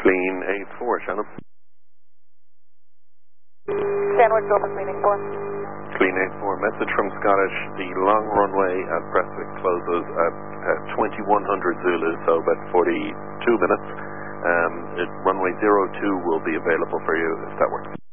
Clean 84, Shannon. Sandwich, Golden Clean 84. Clean 84, message from Scottish. The long runway at Prestwick closes at 2100 Zulu, so about 42 minutes. Runway 02 will be available for you if that works.